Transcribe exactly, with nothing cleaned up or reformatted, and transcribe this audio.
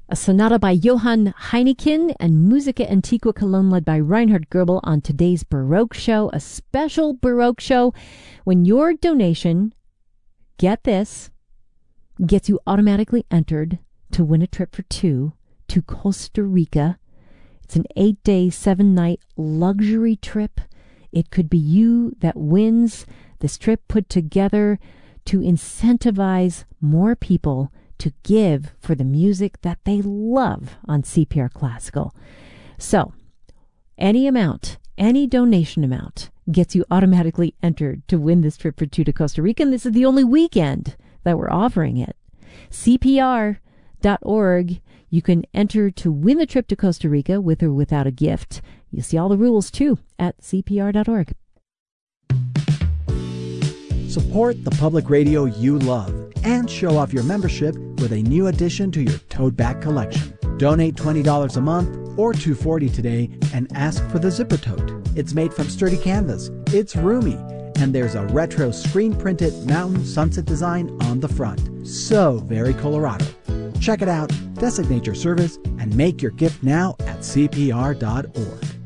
a sonata by Johann Heinekin, and Musica Antiqua Cologne led by Reinhard Goebel on today's Baroque Show, a special Baroque show when your donation, get this, gets you automatically entered to win a trip for two to Costa Rica. It's an eight-day, seven-night luxury trip. It could be you that wins this trip put together to incentivize more people to give for the music that they love on C P R Classical. So, any amount, any donation amount gets you automatically entered to win this trip for two to Costa Rica, and this is the only weekend that we're offering it. C P R dot org. You can enter to win the trip to Costa Rica with or without a gift. You'll see all the rules, too, at C P R dot org. Support the public radio you love and show off your membership with a new addition to your tote bag collection. Donate twenty dollars a month or two dollars and forty cents today and ask for the Zipper Tote. It's made from sturdy canvas, it's roomy, and there's a retro screen-printed mountain sunset design on the front. So very Colorado. Check it out, designate your service, and make your gift now at C P R dot org.